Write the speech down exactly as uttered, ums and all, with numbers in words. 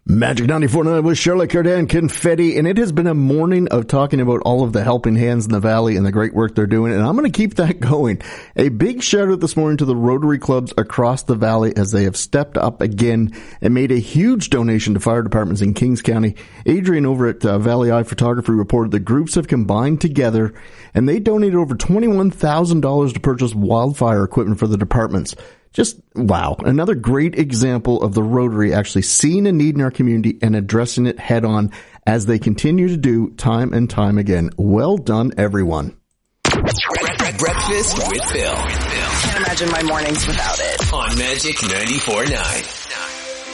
Magic ninety-four point nine with Charlotte Cardin Confetti, and it has been a morning of talking about all of the helping hands in the Valley and the great work they're doing, and I'm going to keep that going. A big shout out this morning to the Rotary clubs across the Valley as they have stepped up again and made a huge donation to fire departments in Kings County. Adrian over at uh, Valley Eye Photography reported the groups have combined together and they donated over twenty-one thousand dollars to purchase wildfire equipment for the departments. Just, wow. Another great example of the Rotary actually seeing a need in our community and addressing it head on as they continue to do time and time again. Well done, everyone. Breakfast with Phil. Can't imagine my mornings without it. On Magic ninety-four point nine.